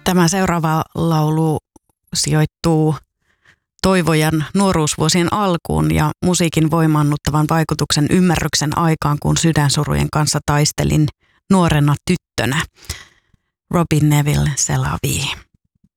Tämä seuraava laulu sijoittuu Toivojan nuoruusvuosien alkuun ja musiikin voimaannuttavan vaikutuksen ymmärryksen aikaan, kun sydänsurujen kanssa taistelin nuorena tyttönä. Robin Neville, C'est la vie.